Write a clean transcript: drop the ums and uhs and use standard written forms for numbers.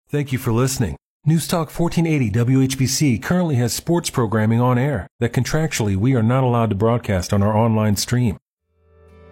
Thank you for listening. News Talk 1480 WHBC currently has sports programming on air that contractually we are not allowed to broadcast on our online stream.